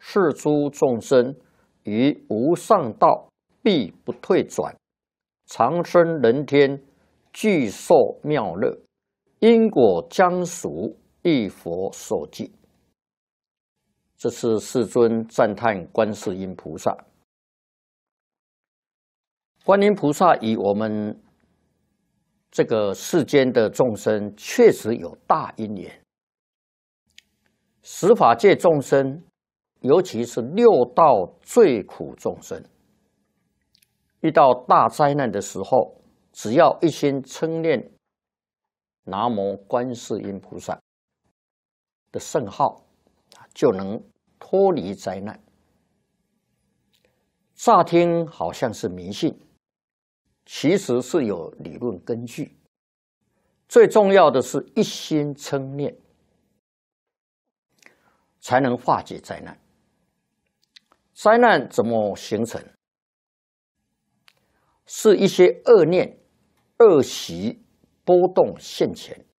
是诸众生于无上道必不退转，长生人天，具受妙乐，因果将属一佛受记。这是世尊赞叹观世音菩萨。观音菩萨与我们这个世间的众生确实有大因缘。十法界众生，尤其是六道最苦众生，遇到大灾难的时候，只要一心称念南无观世音菩萨的圣号，就能脱离灾难。乍听好像是迷信，其实是有理论根据。最重要的是一心称念，才能化解灾难。灾难怎么形成？是一些恶念、恶习波动现前，